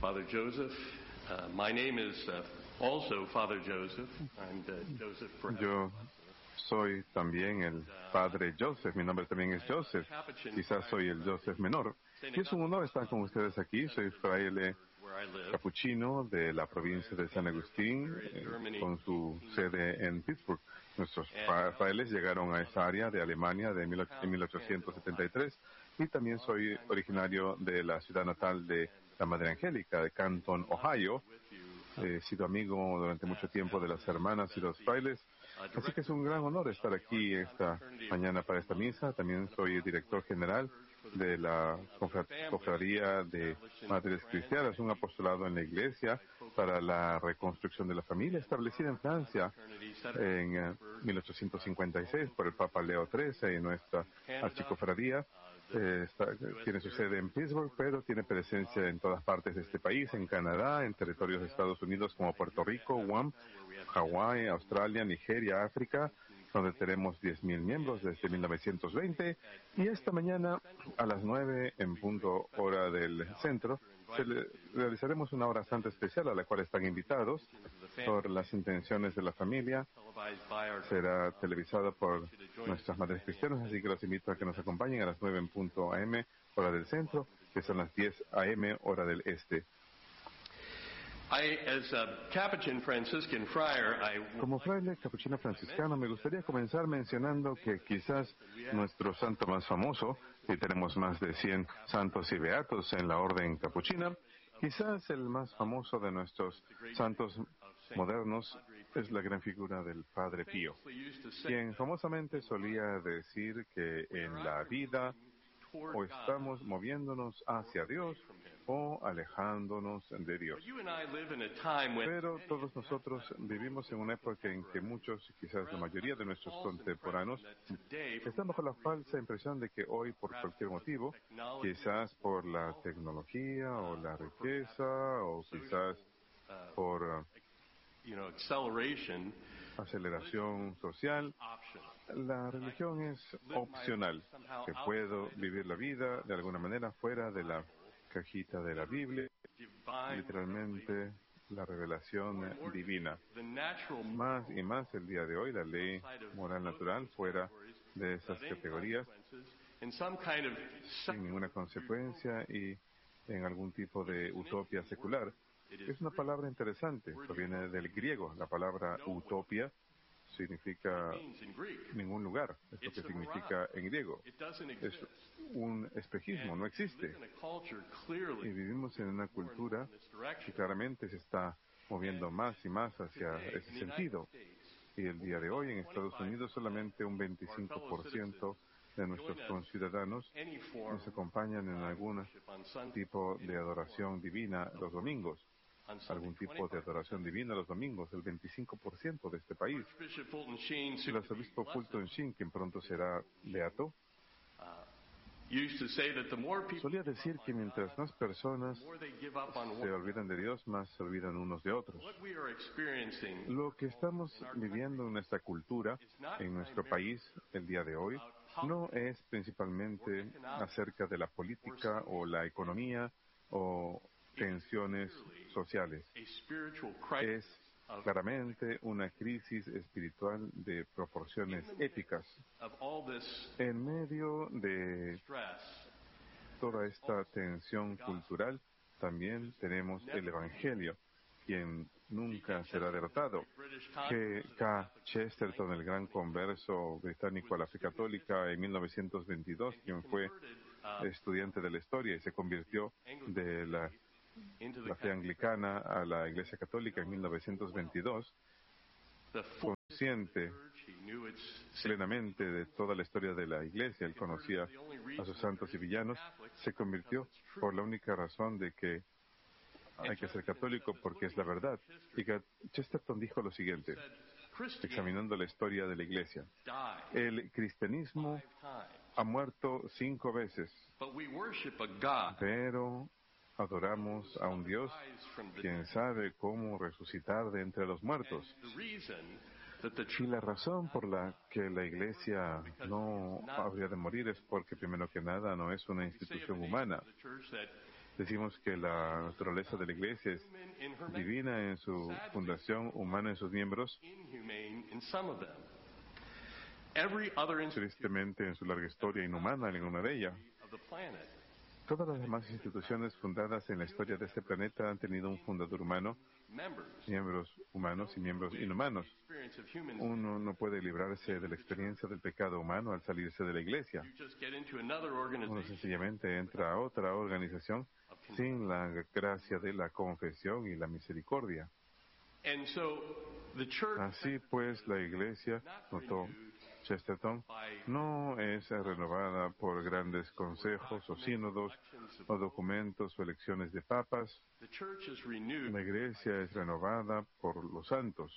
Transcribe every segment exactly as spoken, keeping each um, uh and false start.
Father Joseph. Uh, my name is uh, also Father Joseph. I'm uh, Joseph Perez. Yo soy también el Padre Joseph. Mi nombre también es Joseph. Quizás soy el Joseph menor. Y es un honor estar con ustedes aquí. Soy fraile capuchino de la provincia de San Agustín, eh, con su sede en Pittsburgh. Nuestros frailes llegaron a esa área de Alemania de mil, en mil ochocientos setenta y tres, y también soy originario de la ciudad natal de la Madre Angélica, de Canton, Ohio. He sido amigo durante mucho tiempo de las hermanas y los frailes, así que es un gran honor estar aquí esta mañana para esta misa. También soy director general de la Cofradía de Madres Cristianas, un apostolado en la Iglesia para la reconstrucción de la familia, establecida en Francia en eh, mil ochocientos cincuenta y seis por el Papa Leo trece, y nuestra archicofradía eh, está, tiene su sede en Pittsburgh, pero tiene presencia en todas partes de este país, en Canadá, en territorios de Estados Unidos como Puerto Rico, Guam, Hawái, Australia, Nigeria, África, donde tenemos diez mil miembros desde mil novecientos veinte, y esta mañana a las nueve en punto hora del centro se le, realizaremos una hora santa especial a la cual están invitados por las intenciones de la familia. Será televisada por nuestras madres cristianas, así que los invito a que nos acompañen a las nueve en punto a eme hora del centro, que son las diez a eme hora del este. I, as a Capuchin Franciscan friar, I... Como fraile capuchino franciscano, me gustaría comenzar mencionando que quizás nuestro santo más famoso, y tenemos más de cien santos y beatos en la orden capuchina, quizás el más famoso de nuestros santos modernos es la gran figura del Padre Pío, quien famosamente solía decir que en la vida o estamos moviéndonos hacia Dios o alejándonos de Dios. Pero todos nosotros vivimos en una época en que muchos, quizás la mayoría de nuestros contemporáneos, están bajo la falsa impresión de que hoy, por cualquier motivo, quizás por la tecnología o la riqueza o quizás por aceleración social, la religión es opcional, que puedo vivir la vida de alguna manera fuera de la cajita de la Biblia, literalmente la revelación divina. Más y más el día de hoy, la ley moral natural fuera de esas categorías, sin ninguna consecuencia y en algún tipo de utopía secular. Es una palabra interesante, proviene del griego. La palabra utopía significa ningún lugar, es lo que significa en griego. Es un espejismo, no existe. Y vivimos en una cultura que claramente se está moviendo más y más hacia ese sentido. Y el día de hoy en Estados Unidos solamente un veinticinco por ciento de nuestros conciudadanos nos acompañan en algún tipo de adoración divina los domingos. Algún tipo de adoración divina los domingos, el veinticinco por ciento de este país. El arzobispo Fulton Sheen, quien pronto será beato, solía decir que mientras más personas se olvidan de Dios, más se olvidan unos de otros. Lo que estamos viviendo en nuestra cultura, en nuestro país, el día de hoy, no es principalmente acerca de la política o la economía o tensiones sociales. Es claramente una crisis espiritual de proporciones épicas. En medio de toda esta tensión cultural, también tenemos el Evangelio, quien nunca será derrotado. G K Chesterton, el gran converso británico a la fe católica en mil novecientos veintidós, quien fue estudiante de la historia y se convirtió de la la fe anglicana a la Iglesia Católica en mil novecientos veintidós, consciente plenamente de toda la historia de la Iglesia, él conocía a sus santos y villanos, se convirtió por la única razón de que hay que ser católico porque es la verdad. Y que Chesterton dijo lo siguiente, examinando la historia de la Iglesia: el cristianismo ha muerto cinco veces, pero adoramos a un Dios quien sabe cómo resucitar de entre los muertos. Y la razón por la que la Iglesia no habría de morir es porque, primero que nada, no es una institución humana. Decimos que la naturaleza de la Iglesia es divina en su fundación, humana en sus miembros, tristemente en su larga historia inhumana en una de ellas. Todas las demás instituciones fundadas en la historia de este planeta han tenido un fundador humano, miembros humanos y miembros inhumanos. Uno no puede librarse de la experiencia del pecado humano al salirse de la Iglesia. Uno sencillamente entra a otra organización sin la gracia de la confesión y la misericordia. Así pues, la Iglesia, notó Chesterton, no es renovada por grandes consejos o sínodos o documentos o elecciones de papas. La Iglesia es renovada por los santos.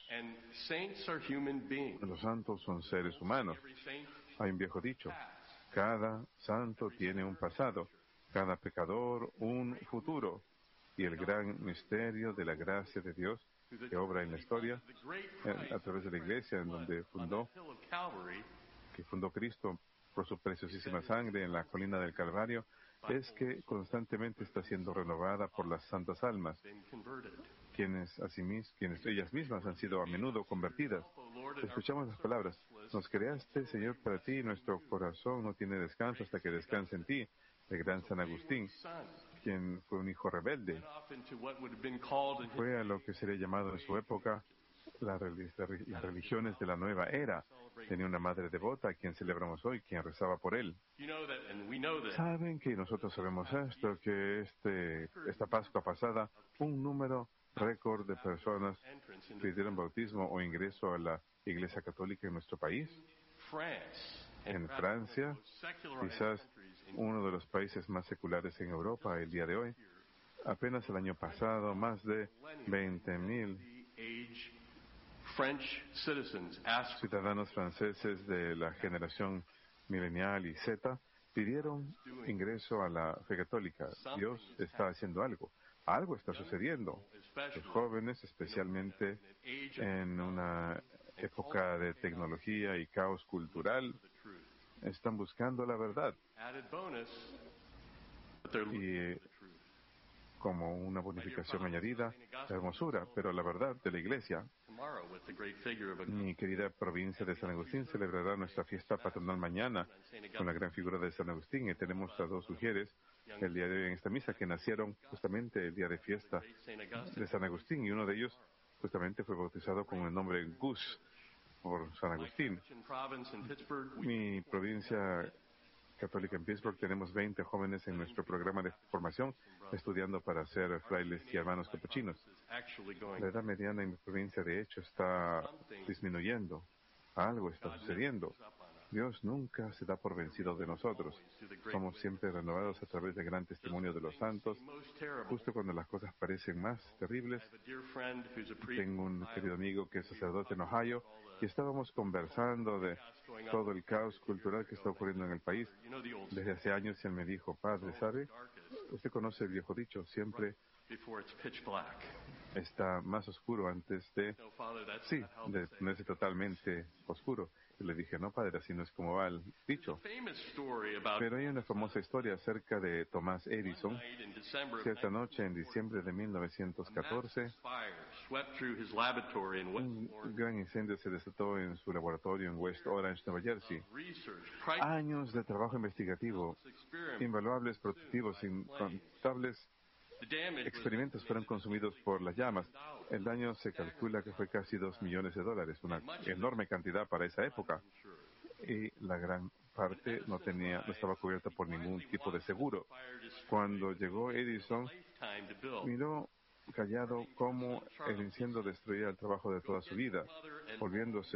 Los santos son seres humanos. Hay un viejo dicho: cada santo tiene un pasado, cada pecador un futuro. Y el gran misterio de la gracia de Dios que obra en la historia, a través de la Iglesia, en donde fundó, que fundó Cristo por su preciosísima sangre en la colina del Calvario, es que constantemente está siendo renovada por las santas almas, quienes, asimismo, quienes ellas mismas han sido a menudo convertidas. Escuchamos las palabras: nos creaste, Señor, para ti, y nuestro corazón no tiene descanso hasta que descanse en ti. El gran San Agustín, quien fue un hijo rebelde, fue a lo que sería llamado en su época la relig- las religiones de la nueva era. Tenía una madre devota a quien celebramos hoy, quien rezaba por él. Saben que nosotros sabemos esto, que este, esta Pascua pasada, un número récord de personas pidieron bautismo o ingreso a la Iglesia Católica en nuestro país. En Francia, quizás uno de los países más seculares en Europa el día de hoy, apenas el año pasado, más de veinte mil ciudadanos franceses de la generación milenial y Z pidieron ingreso a la fe católica. Dios está haciendo algo. Algo está sucediendo. Los jóvenes, especialmente en una época de tecnología y caos cultural, están buscando la verdad. Y como una bonificación añadida, la hermosura, pero la verdad de la Iglesia. Mi querida provincia de San Agustín celebrará nuestra fiesta patronal mañana con la gran figura de San Agustín, y tenemos a dos mujeres el día de hoy en esta misa que nacieron justamente el día de fiesta de San Agustín, y uno de ellos justamente fue bautizado con el nombre Gus por San Agustín. Mi provincia católica en Pittsburgh tenemos veinte jóvenes en nuestro programa de formación estudiando para ser frailes y hermanos capuchinos. La edad mediana en mi provincia, de hecho, está disminuyendo. Algo está sucediendo. Dios nunca se da por vencido de nosotros. Somos siempre renovados a través del gran testimonio de los santos. Justo cuando las cosas parecen más terribles, tengo un querido amigo que es sacerdote en Ohio, y estábamos conversando de todo el caos cultural que está ocurriendo en el país. Desde hace años él me dijo: padre, ¿sabe? Usted conoce el viejo dicho, siempre está más oscuro antes de, sí, de ponerse totalmente oscuro. Y le dije: no, padre, así no es como va el dicho. Pero hay una famosa historia acerca de Thomas Edison. Cierta noche en diciembre de mil novecientos catorce, un gran incendio se desató en su laboratorio en West Orange, Nueva Jersey. Años de trabajo investigativo, invaluables prototipos, incontables experimentos fueron consumidos por las llamas. El daño se calcula que fue casi dos millones de dólares, una enorme cantidad para esa época. Y la gran parte no tenía, no estaba cubierta por ningún tipo de seguro. Cuando llegó Edison, miró callado cómo el incendio destruía el trabajo de toda su vida, volviéndose